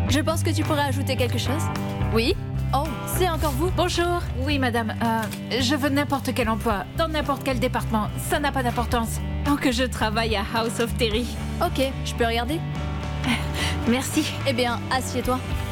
Je pense que tu pourrais ajouter quelque chose. Oui? Oh, c'est encore vous? Bonjour. Oui, madame. Je veux n'importe quel emploi, dans n'importe quel département. Ça n'a pas d'importance. Tant que je travaille à House of Terry. Ok, je peux regarder? Merci. Eh bien, assieds-toi.